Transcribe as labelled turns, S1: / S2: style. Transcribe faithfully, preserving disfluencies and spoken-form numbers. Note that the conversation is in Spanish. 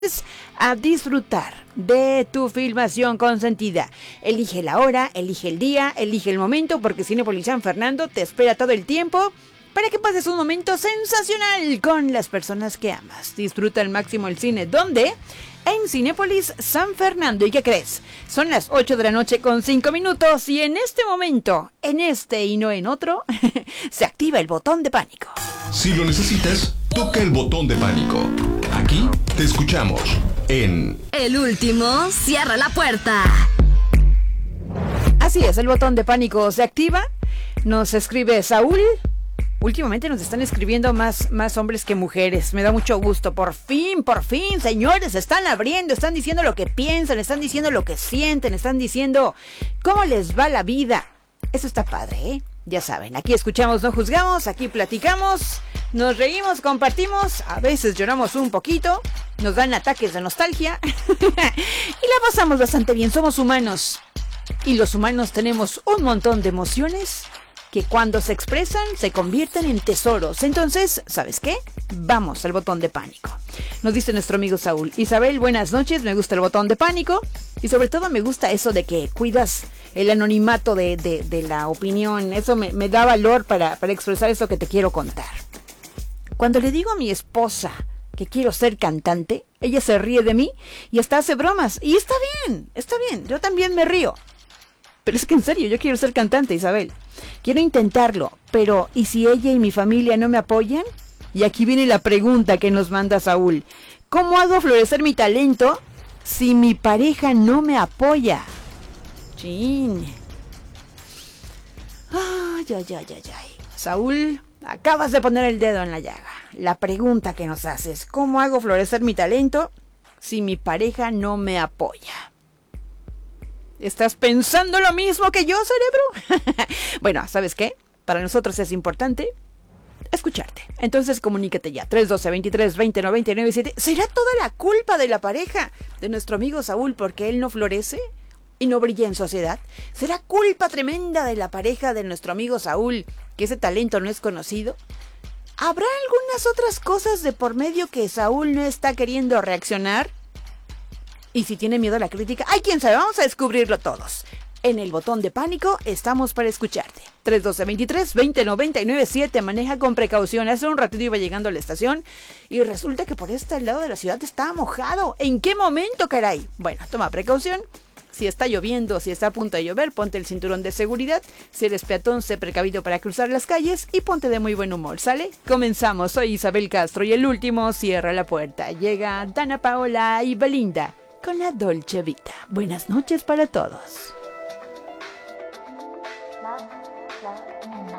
S1: a disfrutar de tu filmación consentida. Elige la hora, elige el día, elige el momento, porque Cinépolis San Fernando te espera todo el tiempo para que pases un momento sensacional con las personas que amas. Disfruta al máximo el cine. ¿Dónde? En Cinépolis San Fernando. ¿Y qué crees? Son las ocho de la noche con cinco minutos y en este momento, en este y no en otro, se activa el botón de pánico.
S2: Si lo necesitas, toca el botón de pánico. Aquí te escuchamos en...
S3: El último cierra la puerta.
S1: Así es, el botón de pánico se activa. Nos escribe Saúl. Últimamente nos están escribiendo más, más hombres que mujeres. Me da mucho gusto. Por fin, por fin, señores, están abriendo, están diciendo lo que piensan, están diciendo lo que sienten, están diciendo cómo les va la vida. Eso está padre, ¿eh? Ya saben, aquí escuchamos, no juzgamos, aquí platicamos, nos reímos, compartimos, a veces lloramos un poquito, nos dan ataques de nostalgia y la pasamos bastante bien. Somos humanos y los humanos tenemos un montón de emociones que cuando se expresan se convierten en tesoros. Entonces, ¿sabes qué? Vamos al botón de pánico. Nos dice nuestro amigo Saúl. Isabel, buenas noches, me gusta el botón de pánico y sobre todo me gusta eso de que cuidas el anonimato de, de, de la opinión. Eso me, me da valor para, para expresar eso que te quiero contar. Cuando le digo a mi esposa que quiero ser cantante, ella se ríe de mí y hasta hace bromas. Y está bien, está bien, yo también me río. Pero es que en serio, yo quiero ser cantante, Isabel. Quiero intentarlo, pero ¿y si ella y mi familia no me apoyan? Y aquí viene la pregunta que nos manda Saúl. ¿Cómo hago florecer mi talento si mi pareja no me apoya? Chin. Ay, ay, ay, ay, ay. Saúl, acabas de poner el dedo en la llaga. La pregunta que nos haces, ¿cómo hago florecer mi talento si mi pareja no me apoya? ¿Estás pensando lo mismo que yo, cerebro? Bueno, ¿sabes qué? Para nosotros es importante escucharte. Entonces comunícate ya. tres uno dos, veintitrés, veinte, noventa y nueve, siete. ¿Será toda la culpa de la pareja de nuestro amigo Saúl porque él no florece y no brilla en sociedad? ¿Será culpa tremenda de la pareja de nuestro amigo Saúl que ese talento no es conocido? ¿Habrá algunas otras cosas de por medio que Saúl no está queriendo reaccionar? Y si tiene miedo a la crítica, ¡ay, quién sabe! Vamos a descubrirlo todos. En el botón de pánico estamos para escucharte. tres uno dos, veintitrés, veinte, noventa y nueve, siete. Maneja con precaución. Hace un ratito iba llegando a la estación y resulta que por este lado de la ciudad estaba mojado. ¿En qué momento, caray? Bueno, toma precaución. Si está lloviendo, si está a punto de llover, ponte el cinturón de seguridad. Si eres peatón, sé precavido para cruzar las calles y ponte de muy buen humor, ¿sale? Comenzamos. Soy Isabel Castro y el último cierra la puerta. Llega Dana Paola y Belinda con la Dolce Vita. Buenas noches para todos.